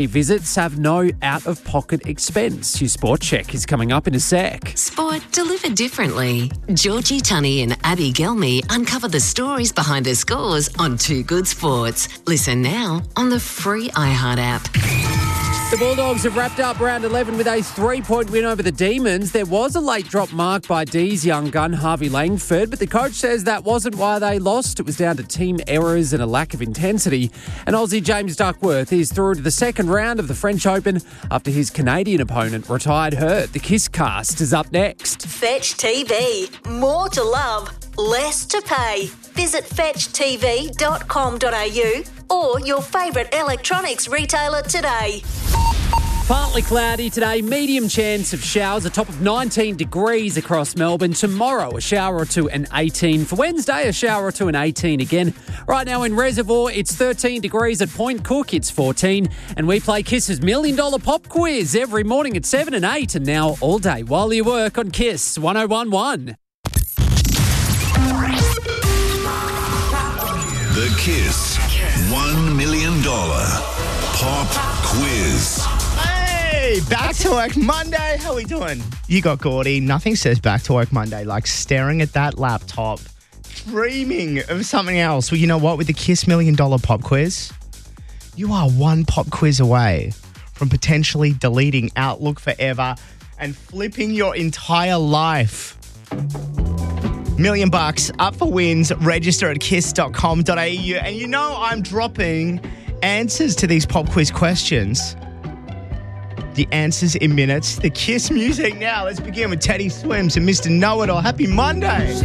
Visits have no out-of-pocket expense. Your Sport Check is coming up in a sec. Sport delivered differently. Georgie Tunney and Abby Gelmy uncover the stories behind the scores on Too Good Sports. Listen now on the free iHeart app. The Bulldogs have wrapped up round 11 with a 3-point win over the Demons. There was a late drop mark by D's young gun, Harvey Langford, but the coach says that wasn't why they lost. It was down to team errors and a lack of intensity. And Aussie James Duckworth is through to the second round of the French Open after his Canadian opponent retired hurt. The Kiss Cast is up next. Fetch TV. More to love, less to pay. Visit fetchtv.com.au or your favourite electronics retailer today. Partly cloudy today, medium chance of showers, a top of 19 degrees across Melbourne. Tomorrow, a shower or two and 18. For Wednesday, a shower or two and 18 again. Right now in Reservoir, it's 13 degrees. At Point Cook, it's 14. And we play Kiss's $1 Million Pop Quiz every morning at 7 and 8. And now all day while you work on Kiss 101.1. The Kiss $1 Million Pop Quiz. Hey, back to work Monday. How we doing? You got Gordy. Nothing says back to work Monday like staring at that laptop, dreaming of something else. Well, you know what? With the Kiss $1 Million Pop Quiz, you are one pop quiz away from potentially deleting Outlook forever and flipping your entire life. $1 million up for wins. Register at kiss.com.au. And you know I'm dropping answers to these pop quiz questions. The answers in minutes. The Kiss music now. Let's begin with Teddy Swims and Mr. Know-It-All. Happy Monday.